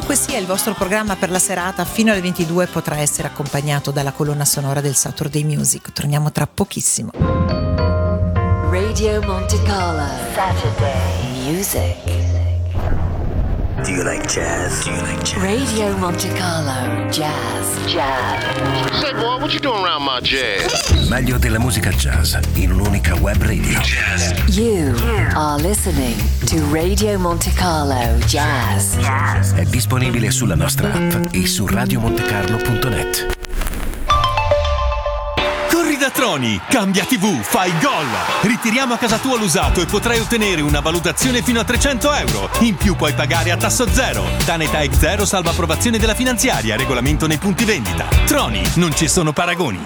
Qualunque sia il vostro programma per la serata, fino alle 22 potrà essere accompagnato dalla colonna sonora del Saturday Music. Torniamo tra pochissimo. Radio Monte Carlo Saturday Music. Do you like jazz? Do you like jazz? Radio Monte Carlo Jazz. Say, boy, what you doing around my jazz? Il meglio della musica jazz in un'unica web radio. Jazz. You are listening to Radio Monte Carlo Jazz. È disponibile sulla nostra app e su radiomontecarlo.net. Da Troni, cambia TV, fai gol! Ritiriamo a casa tua l'usato e potrai ottenere una valutazione fino a 300 euro. In più puoi pagare a tasso zero. Taneta Ex Zero salva approvazione della finanziaria, regolamento nei punti vendita. Troni, non ci sono paragoni.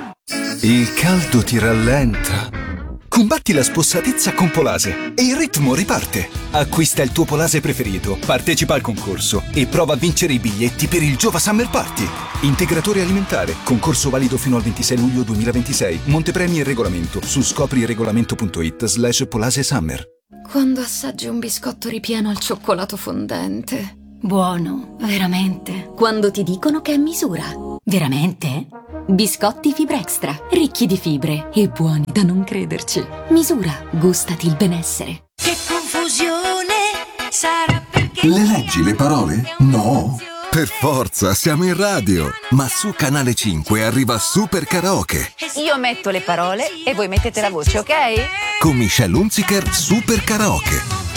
Il caldo ti rallenta. Combatti la spossatezza con Polase e il ritmo riparte. Acquista il tuo Polase preferito, partecipa al concorso e prova a vincere i biglietti per il Giova Summer Party. Integratore alimentare, concorso valido fino al 26 luglio 2026. Montepremi e regolamento su scopriregolamento.it/Polase Summer. Quando assaggi un biscotto ripieno al cioccolato fondente. Buono, veramente. Quando ti dicono che è misura. Veramente? Biscotti Fibra Extra, ricchi di fibre e buoni da non crederci. Misura, gustati il benessere. Che confusione sarà perché... Le leggi le parole? No! Per forza, siamo in radio! Ma su Canale 5 arriva Super Karaoke. Io metto le parole e voi mettete la voce, ok? Con Michelle Hunziker, Super Karaoke.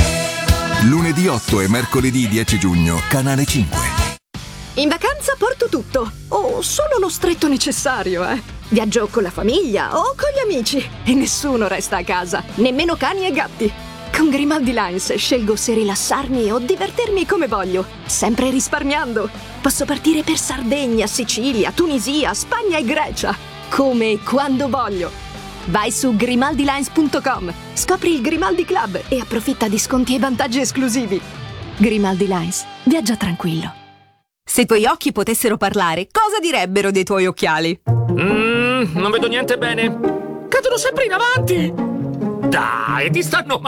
Lunedì 8 e mercoledì 10 giugno, Canale 5. In vacanza porto tutto, o solo lo stretto necessario, Viaggio con la famiglia o con gli amici e nessuno resta a casa, nemmeno cani e gatti. Con Grimaldi Lines scelgo se rilassarmi o divertirmi come voglio, sempre risparmiando. Posso partire per Sardegna, Sicilia, Tunisia, Spagna e Grecia, come e quando voglio. Vai su grimaldilines.com, scopri il Grimaldi Club e approfitta di sconti e vantaggi esclusivi. Grimaldi Lines, viaggia tranquillo. Se i tuoi occhi potessero parlare, cosa direbbero dei tuoi occhiali? Non vedo niente bene. Cadono sempre in avanti. Dai, ti stanno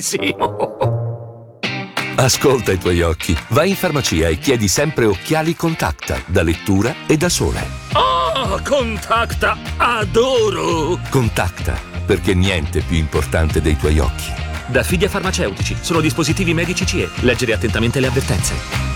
malissimo. Ascolta i tuoi occhi. Vai in farmacia e chiedi sempre occhiali Contacta, da lettura e da sole. Oh, Contacta, adoro! Contacta, perché niente è più importante dei tuoi occhi. Da Fidia Farmaceutici, sono dispositivi medici CE. Leggere attentamente le avvertenze.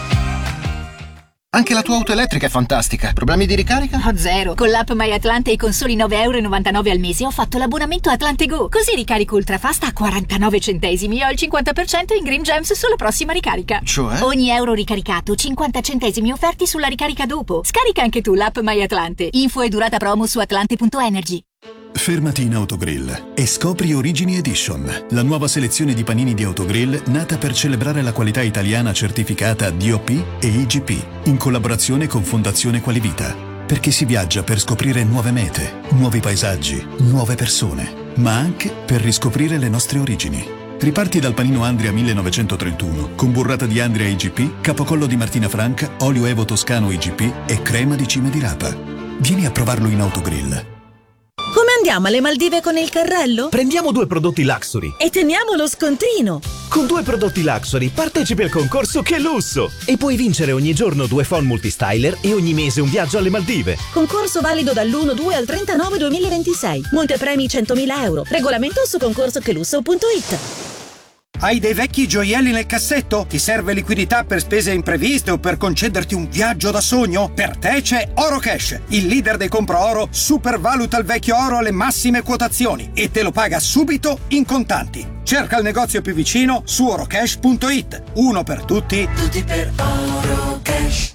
Anche la tua auto elettrica è fantastica. Problemi di ricarica? Ho zero. Con l'app My Atlante e con soli 9,99 € al mese ho fatto l'abbonamento Atlante Go. Così ricarico ultrafast a 49 centesimi e ho il 50% in Green Gems sulla prossima ricarica. Cioè? Ogni euro ricaricato, 50 centesimi offerti sulla ricarica dopo. Scarica anche tu l'app My Atlante. Info e durata promo su atlante.energy. Fermati in Autogrill e scopri Origini Edition, la nuova selezione di panini di Autogrill nata per celebrare la qualità italiana certificata DOP e IGP, in collaborazione con Fondazione Qualivita. Perché si viaggia per scoprire nuove mete, nuovi paesaggi, nuove persone, ma anche per riscoprire le nostre origini. Riparti dal panino Andria 1931, con burrata di Andria IGP, capocollo di Martina Franca, olio Evo Toscano IGP e crema di cime di rapa. Vieni a provarlo in Autogrill. Come andiamo alle Maldive con il carrello? Prendiamo 2 prodotti Luxury e teniamo lo scontrino. Con 2 prodotti Luxury partecipi al concorso Che Lusso e puoi vincere ogni giorno 2 phon multistyler e ogni mese un viaggio alle Maldive. Concorso valido dall'1/2 al 39/2026. Montepremi 100.000 euro. Regolamento su concorsochelusso.it. Hai dei vecchi gioielli nel cassetto? Ti serve liquidità per spese impreviste o per concederti un viaggio da sogno? Per te c'è Orocash, il leader dei compra oro, supervaluta il vecchio oro alle massime quotazioni e te lo paga subito in contanti. Cerca il negozio più vicino su orocash.it. Uno per tutti, tutti per Orocash.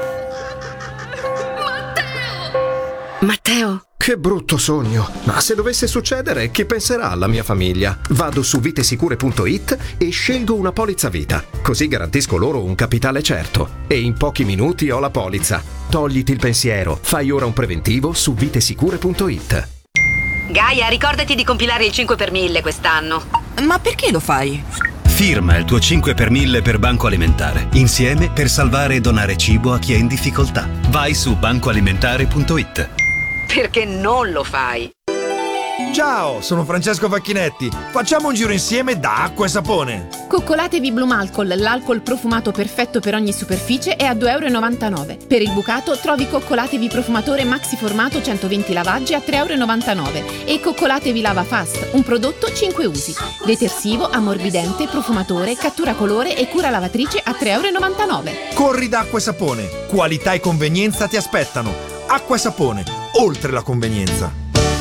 Matteo! Che brutto sogno! Ma se dovesse succedere, chi penserà alla mia famiglia? Vado su vitesicure.it e scelgo una polizza vita. Così garantisco loro un capitale certo. E in pochi minuti ho la polizza. Togliti il pensiero. Fai ora un preventivo su vitesicure.it. Gaia, ricordati di compilare il 5 per 1000 quest'anno. Ma perché lo fai? Firma il tuo 5 per 1000 per Banco Alimentare. Insieme per salvare e donare cibo a chi è in difficoltà. Vai su bancoalimentare.it. Perché non lo fai? Ciao, sono Francesco Facchinetti. Facciamo un giro insieme da Acqua e Sapone. Coccolatevi Blue Malcol, l'alcol profumato perfetto per ogni superficie, è a €2,99. Per il bucato trovi Coccolatevi profumatore maxi formato 120 lavaggi a €3,99 e Coccolatevi Lava Fast, un prodotto 5 usi. Detersivo, ammorbidente, profumatore, cattura colore e cura lavatrice a €3,99. Corri da Acqua e Sapone. Qualità e convenienza ti aspettano. Acqua e Sapone, oltre la convenienza.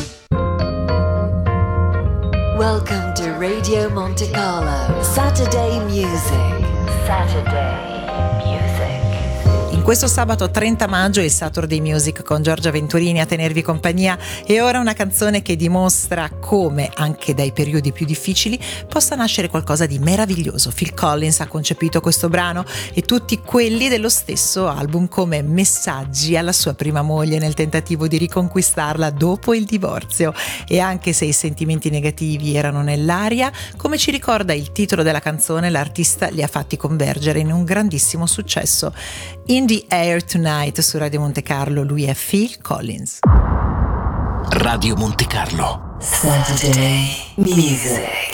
Welcome to Radio Monte Carlo. Saturday Music. Saturday Music. In questo sabato 30 maggio il Saturday Music con Giorgia Venturini a tenervi compagnia, e ora una canzone che dimostra come anche dai periodi più difficili possa nascere qualcosa di meraviglioso. Phil Collins ha concepito questo brano e tutti quelli dello stesso album come messaggi alla sua prima moglie nel tentativo di riconquistarla dopo il divorzio, e anche se i sentimenti negativi erano nell'aria, come ci ricorda il titolo della canzone, l'artista li ha fatti convergere in un grandissimo successo. In the Air Tonight su Radio Monte Carlo, lui è Phil Collins. Radio Monte Carlo. Saturday Music.